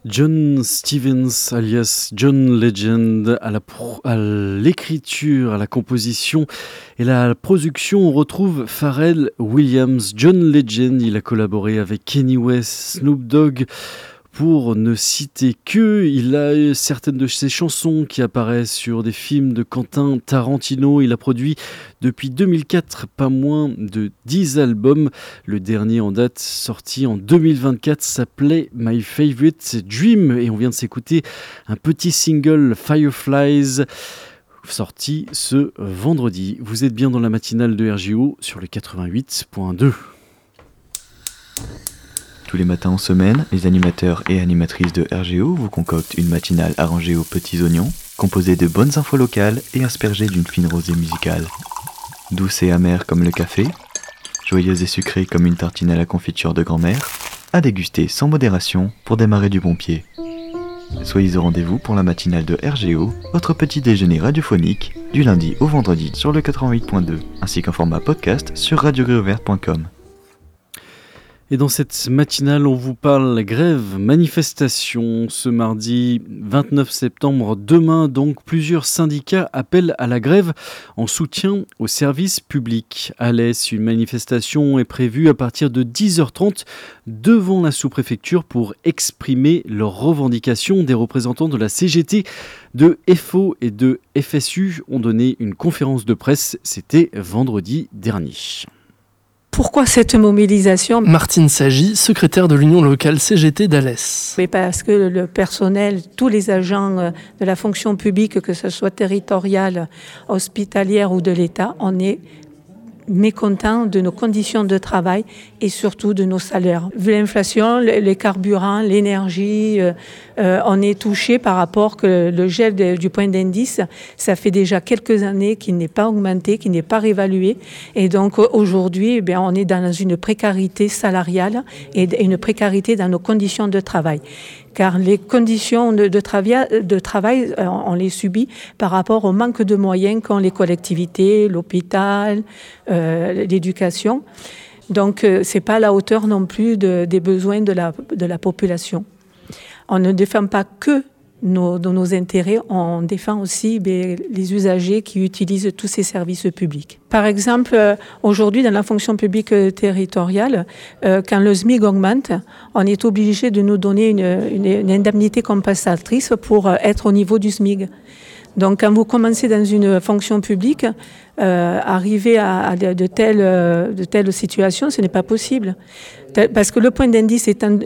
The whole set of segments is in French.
John Stevens, alias John Legend, à l'écriture, à la composition et la production, on retrouve Pharrell Williams. John Legend, il a collaboré avec Kanye West, Snoop Dogg, pour ne citer que. Il a certaines de ses chansons qui apparaissent sur des films de Quentin Tarantino. Il a produit depuis 2004 pas moins de 10 albums. Le dernier en date, sorti en 2024, s'appelait My Favorite Dream. Et on vient de s'écouter un petit single, Fireflies, sorti ce vendredi. Vous êtes bien dans la matinale de RGO sur le 88.2. Tous les matins en semaine, les animateurs et animatrices de RGO vous concoctent une matinale arrangée aux petits oignons, composée de bonnes infos locales et aspergée d'une fine rosée musicale. Douce et amère comme le café, joyeuse et sucrée comme une tartine à la confiture de grand-mère, à déguster sans modération pour démarrer du bon pied. Soyez au rendez-vous pour la matinale de RGO, votre petit déjeuner radiophonique, du lundi au vendredi sur le 88.2, ainsi qu'en format podcast sur radiogréouverte.com. Et dans cette matinale, on vous parle grève, manifestation. Ce mardi 29 septembre, demain donc, plusieurs syndicats appellent à la grève en soutien aux services publics. À l'Est, une manifestation est prévue à partir de 10h30 devant la sous-préfecture pour exprimer leurs revendications. Des représentants de la CGT, de FO et de FSU ont donné une conférence de presse. C'était vendredi dernier. Pourquoi cette mobilisation ? Martine Sagy, secrétaire de l'Union locale CGT d'Alès. Mais parce que le personnel, tous les agents de la fonction publique, que ce soit territoriale, hospitalière ou de l'État, on est mécontents de nos conditions de travail et surtout de nos salaires. Vu l'inflation, les carburants, l'énergie, on est touché par rapport que le gel du point d'indice, ça fait déjà quelques années qu'il n'est pas augmenté, qu'il n'est pas réévalué. Et donc aujourd'hui, on est dans une précarité salariale et une précarité dans nos conditions de travail. Car les conditions de travail, on les subit par rapport au manque de moyens qu'ont les collectivités, l'hôpital, l'éducation. Donc, c'est pas à la hauteur non plus des besoins de la population. On ne défend pas que nos intérêts, on défend aussi les usagers qui utilisent tous ces services publics. Par exemple, aujourd'hui, dans la fonction publique territoriale, quand le SMIC augmente, on est obligé de nous donner une indemnité compensatrice pour être au niveau du SMIC. Donc, quand vous commencez dans une fonction publique, arriver à de telles situations, ce n'est pas possible. Parce que le point d'indice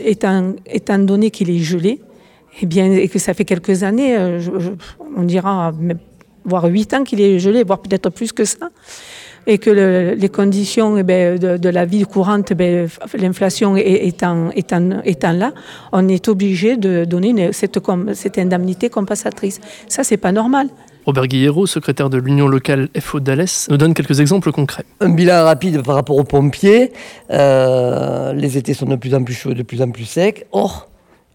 étant donné qu'il est gelé, eh bien, et que ça fait quelques années, on dira, voire 8 ans qu'il est gelé, voire peut-être plus que ça, et que les conditions de la vie courante, l'inflation étant là, on est obligé de donner cette indemnité compensatrice. Ça, c'est pas normal. Robert Guillerot, secrétaire de l'Union locale FO d'Alès, nous donne quelques exemples concrets. Un bilan rapide par rapport aux pompiers. Les étés sont de plus en plus chauds, de plus en plus secs. Or,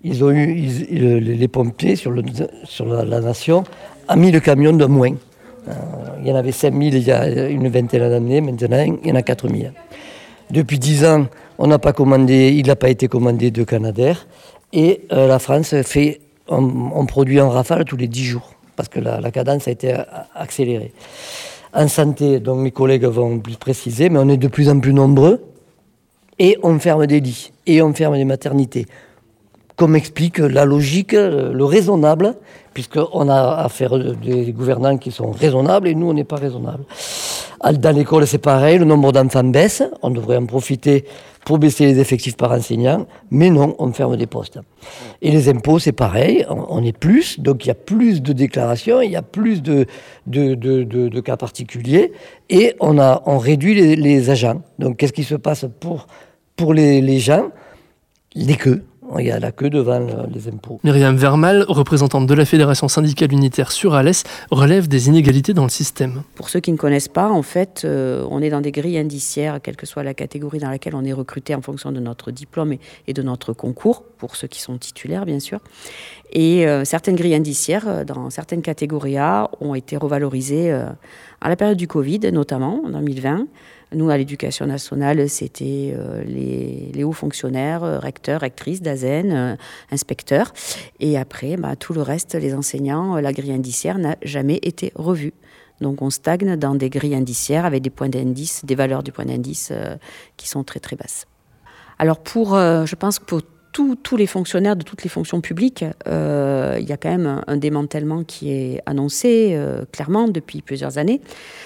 les pompiers sur la nation ont mis le camion de moins. Il y en avait 5000 il y a une vingtaine d'années, maintenant il y en a 4000. Depuis 10 ans, il n'a pas été commandé de Canadair et la France on produit en rafale tous les 10 jours parce que la cadence a été accélérée. En santé, donc mes collègues vont plus préciser, mais on est de plus en plus nombreux et on ferme des lits et on ferme des maternités. Comme explique la logique, le raisonnable, puisqu'on a affaire à des gouvernants qui sont raisonnables et nous, on n'est pas raisonnables. Dans l'école, c'est pareil, le nombre d'enfants baisse, on devrait en profiter pour baisser les effectifs par enseignant, mais non, on ferme des postes. Et les impôts, c'est pareil, on est plus, donc il y a plus de déclarations, il y a plus de cas particuliers, et on réduit les agents. Donc qu'est-ce qui se passe pour les gens ? Les queues. Il y a la queue devant les impôts. Myriam Vermal, représentante de la Fédération syndicale unitaire sur Alès, relève des inégalités dans le système. Pour ceux qui ne connaissent pas, en fait, on est dans des grilles indiciaires, quelle que soit la catégorie dans laquelle on est recruté en fonction de notre diplôme et de notre concours, pour ceux qui sont titulaires, bien sûr. Et certaines grilles indiciaires, dans certaines catégories A, ont été revalorisées à la période du Covid, notamment en 2020. Nous, à l'Éducation nationale, c'était les hauts fonctionnaires, recteurs, rectrices, d'ASEN, inspecteurs. Et après, tout le reste, les enseignants, la grille indiciaire n'a jamais été revue. Donc on stagne dans des grilles indiciaires avec des points d'indice, des valeurs du point d'indice qui sont très très basses. Alors je pense que pour tous les fonctionnaires de toutes les fonctions publiques, il y a quand même un démantèlement qui est annoncé clairement depuis plusieurs années.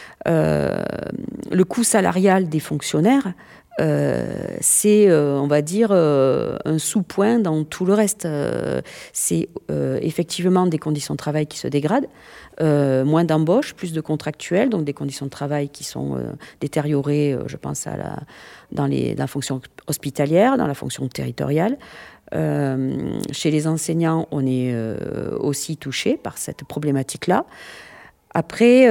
Le coût salarial des fonctionnaires, c'est, on va dire, un sous-point dans tout le reste. C'est effectivement des conditions de travail qui se dégradent, moins d'embauches, plus de contractuels, donc des conditions de travail qui sont détériorées, je pense, dans la fonction hospitalière, dans la fonction territoriale. Chez les enseignants, on est aussi touché par cette problématique-là. Après,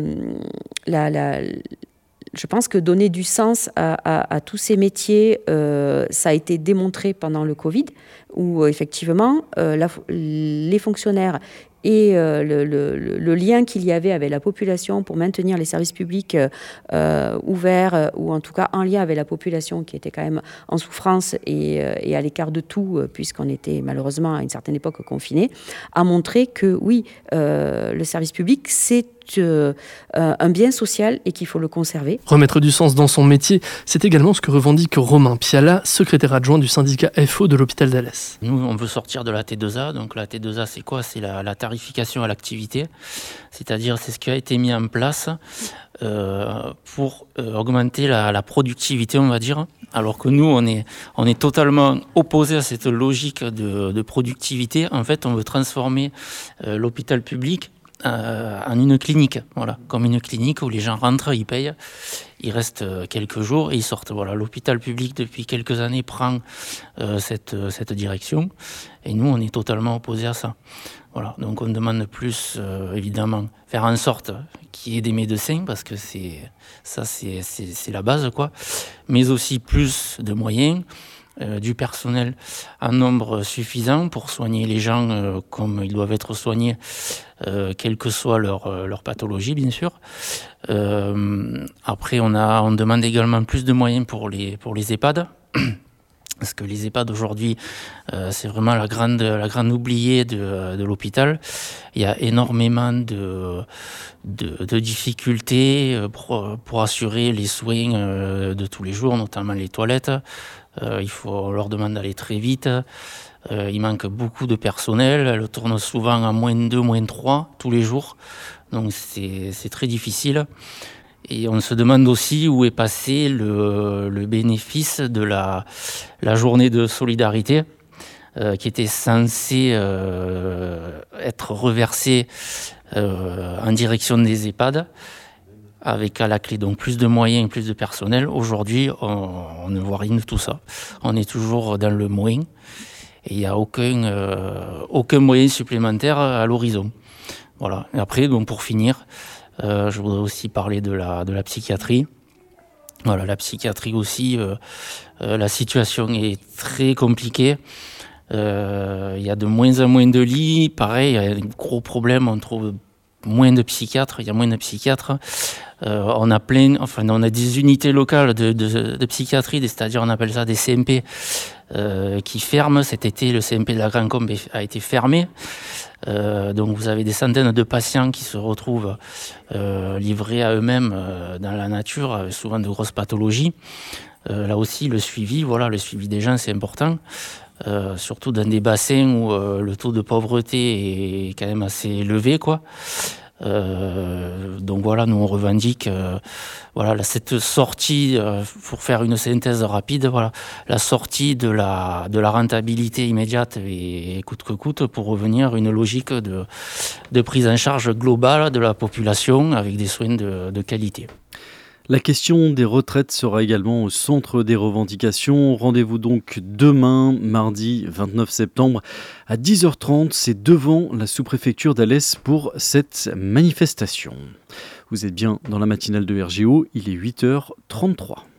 je pense que donner du sens à tous ces métiers, ça a été démontré pendant le Covid, où effectivement, les fonctionnaires et le lien qu'il y avait avec la population pour maintenir les services publics ouverts, ou en tout cas en lien avec la population qui était quand même en souffrance et à l'écart de tout, puisqu'on était malheureusement à une certaine époque confinés, a montré que oui, le service public, c'est un bien social et qu'il faut le conserver. Remettre du sens dans son métier, c'est également ce que revendique Romain Piala, secrétaire adjoint du syndicat FO de l'hôpital d'Alès. Nous, on veut sortir de la T2A. Donc la T2A, c'est quoi ? C'est la tarification à l'activité. C'est-à-dire, c'est ce qui a été mis en place pour augmenter la productivité, on va dire. Alors que nous, on est totalement opposé à cette logique de productivité. En fait, on veut transformer l'hôpital public en une clinique, voilà, comme une clinique où les gens rentrent, ils payent, ils restent quelques jours et ils sortent. Voilà, l'hôpital public depuis quelques années prend cette direction et nous on est totalement opposés à ça. Voilà, donc on demande plus évidemment faire en sorte qu'il y ait des médecins parce que c'est la base quoi, mais aussi plus de moyens. Du personnel en nombre suffisant pour soigner les gens comme ils doivent être soignés, quelle que soit leur pathologie, bien sûr. Après, on demande également plus de moyens pour les EHPAD. Parce que les EHPAD aujourd'hui, c'est vraiment la grande oubliée de l'hôpital. Il y a énormément de difficultés pour assurer les soins de tous les jours, notamment les toilettes. On leur demande d'aller très vite. Il manque beaucoup de personnel. Elle tourne souvent à -2, -3 tous les jours. Donc c'est très difficile. Et on se demande aussi où est passé le bénéfice de la journée de solidarité qui était censée être reversée en direction des EHPAD avec à la clé donc plus de moyens, plus de personnel. Aujourd'hui, on ne voit rien de tout ça. On est toujours dans le moins et il n'y a aucun moyen supplémentaire à l'horizon. Voilà. Et après, donc pour finir, je voudrais aussi parler de la psychiatrie. Voilà, la psychiatrie aussi, la situation est très compliquée. Il y a de moins en moins de lits. Pareil, il y a un gros problème, on trouve moins de psychiatres, il y a moins de psychiatres. On a des unités locales de psychiatrie, c'est-à-dire on appelle ça des CMP, qui ferment. Cet été, le CMP de la Grande Combe a été fermé. Donc vous avez des centaines de patients qui se retrouvent livrés à eux-mêmes dans la nature, avec souvent de grosses pathologies. Là aussi, le suivi des gens, c'est important. Surtout dans des bassins où le taux de pauvreté est quand même assez élevé, quoi. Donc voilà, nous on revendique cette sortie, pour faire une synthèse rapide, la sortie de la rentabilité immédiate et coûte que coûte pour revenir à une logique de prise en charge globale de la population avec des soins de qualité. La question des retraites sera également au centre des revendications. Rendez-vous donc demain, mardi 29 septembre, à 10h30. C'est devant la sous-préfecture d'Alès pour cette manifestation. Vous êtes bien dans la matinale de RGO, il est 8h33.